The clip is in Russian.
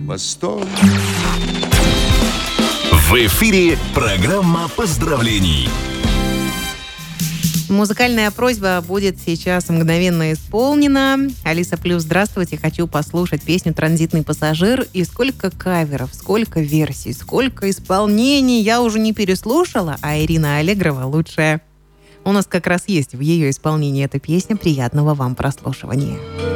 мостом. В эфире программа поздравлений. Музыкальная просьба будет сейчас мгновенно исполнена. Алиса Плюс, здравствуйте. Хочу послушать песню «Транзитный пассажир». И сколько каверов, сколько версий, сколько исполнений я уже не переслушала, а Ирина Аллегрова лучшая. У нас как раз есть в ее исполнении эта песня. Приятного вам прослушивания.